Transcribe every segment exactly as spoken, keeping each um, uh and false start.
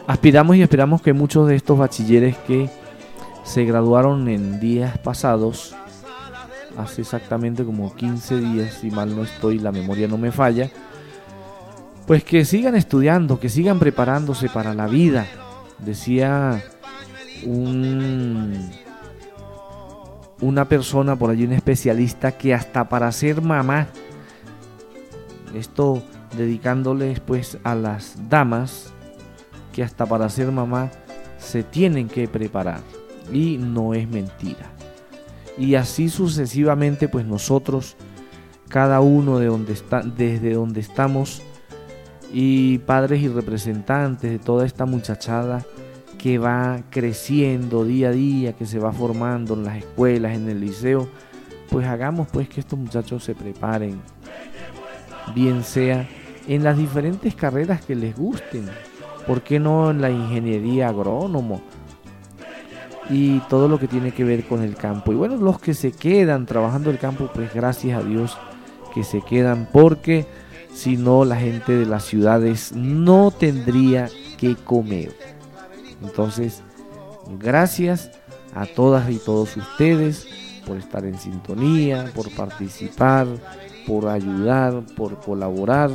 Aspiramos y esperamos que muchos de estos bachilleres que se graduaron en días pasados, hace exactamente como quince días, si mal no estoy, la memoria no me falla, pues que sigan estudiando, que sigan preparándose para la vida. Decía un, una persona por allí, un especialista, que hasta para ser mamá, esto dedicándoles pues a las damas, que hasta para ser mamá se tienen que preparar, y no es mentira. Y así sucesivamente, pues nosotros, cada uno de donde está, desde donde estamos, y padres y representantes de toda esta muchachada que va creciendo día a día, que se va formando en las escuelas, en el liceo, pues hagamos pues que estos muchachos se preparen, bien sea en las diferentes carreras que les gusten. ¿Por qué no en la ingeniería agrónomo? Y todo lo que tiene que ver con el campo. Y bueno, los que se quedan trabajando el campo, pues gracias a Dios que se quedan, porque si no, la gente de las ciudades no tendría que comer. Entonces, gracias a todas y todos ustedes por estar en sintonía, por participar, por ayudar, por colaborar.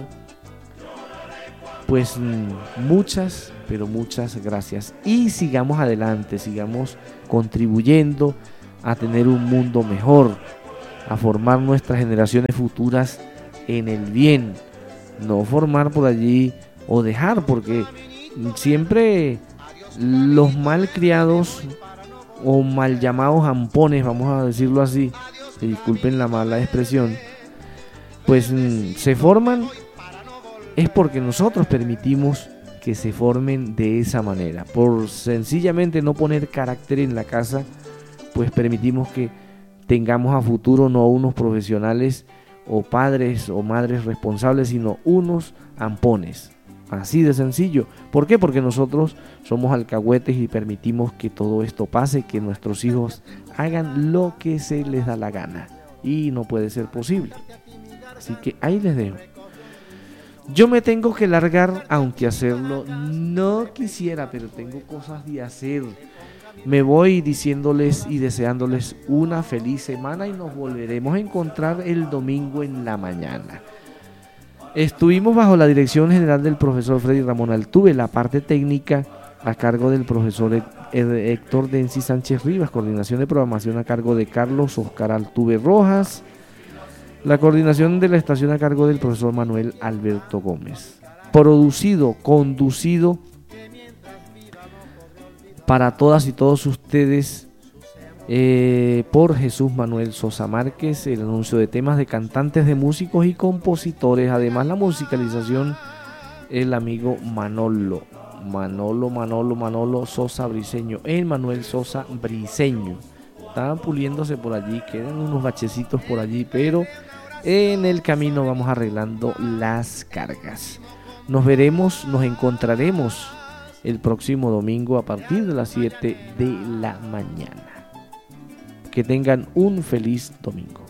Pues muchas, pero muchas gracias. Y sigamos adelante, sigamos contribuyendo a tener un mundo mejor, a formar nuestras generaciones futuras en el bien, no formar por allí o dejar, porque siempre los mal criados o mal llamados ampones, vamos a decirlo así, disculpen la mala expresión, pues se forman es porque nosotros permitimos que se formen de esa manera. Por sencillamente no poner carácter en la casa, pues permitimos que tengamos a futuro no unos profesionales o padres o madres responsables, sino unos ampones. Así de sencillo. ¿Por qué? Porque nosotros somos alcahuetes y permitimos que todo esto pase, que nuestros hijos hagan lo que se les da la gana. Y no puede ser posible. Así que ahí les dejo. Yo me tengo que largar, aunque hacerlo no quisiera, pero tengo cosas de hacer. Me voy diciéndoles y deseándoles una feliz semana y nos volveremos a encontrar el domingo en la mañana. Estuvimos bajo la dirección general del profesor Freddy Ramón Altuve, la parte técnica a cargo del profesor Héctor Densi Sánchez Rivas, coordinación de programación a cargo de Carlos Oscar Altuve Rojas, la coordinación de la estación a cargo del profesor Manuel Alberto Gómez. Producido, conducido para todas y todos ustedes eh, por Jesús Manuel Sosa Márquez, el anuncio de temas de cantantes, de músicos y compositores. Además la musicalización, el amigo Manolo, Manolo, Manolo, Manolo Sosa Briceño, el Manuel Sosa Briceño. Estaban puliéndose por allí, quedan unos bachecitos por allí, pero en el camino vamos arreglando las cargas. Nos veremos, nos encontraremos el próximo domingo a partir de las siete de la mañana. Que tengan un feliz domingo.